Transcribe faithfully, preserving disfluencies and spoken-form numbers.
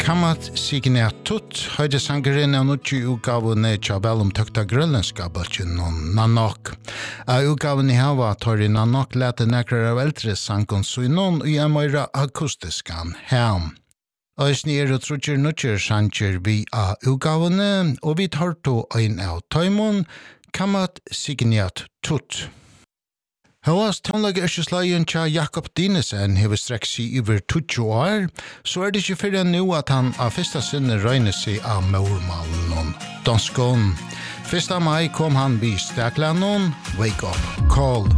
Kamat signa tut høyde sangeren av nutji utgavene tja velom tøkta grønlandska bølgen non Nanok. Av utgavene hava tar i Nanok lete nekrar av eldre sangon så i non og jeg møyra akustiskan hem. Øysni er og trutjer nutjer sanger vi av utgavene og vi tar to ein av taimon Kamat signa tut. Høyast tonlag yrkesleien tja Jakob Dinesen hever strekk seg over tjugo år, så er det ikke fyrir enn nu at han av fyrsta sinne røyner seg av mormalen og danskån. Fyrsta mai kom han vid steklannon, Wake Up Call.